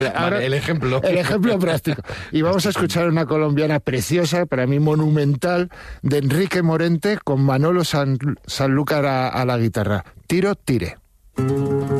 Ahora, vale, el ejemplo. El ejemplo práctico. Y vamos a escuchar una colombiana preciosa, para mí monumental, de Enrique Morente con Manolo Sanlúcar a la guitarra. Tiro, tire.